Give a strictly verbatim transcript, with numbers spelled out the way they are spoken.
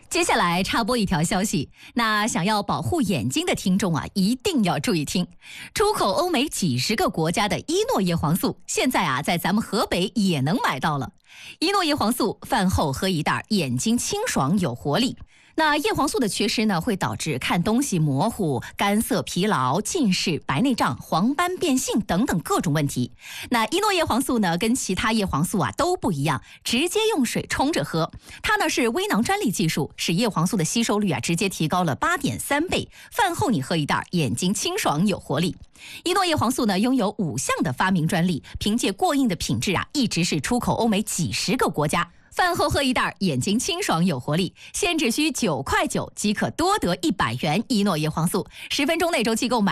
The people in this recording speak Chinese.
接下来插播一条消息，那想要保护眼睛的听众啊，一定要注意听。出口欧美几十个国家的伊诺叶黄素，现在啊，在咱们河北也能买到了。伊诺叶黄素饭后喝一袋，眼睛清爽有活力。那叶黄素的缺失呢，会导致看东西模糊、干涩、疲劳、近视、白内障、黄斑变性等等各种问题。那伊诺叶黄素呢，跟其他叶黄素啊都不一样，直接用水冲着喝。它呢是微囊专利技术，使叶黄素的吸收率啊直接提高了八点三倍。饭后你喝一袋，眼睛清爽有活力。伊诺叶黄素呢拥有五项的发明专利，凭借过硬的品质啊，一直是出口欧美几十个国家。饭后喝一袋，眼睛清爽有活力，现只需九块九即可多得一百元伊诺叶黄素，十分钟内周期购买。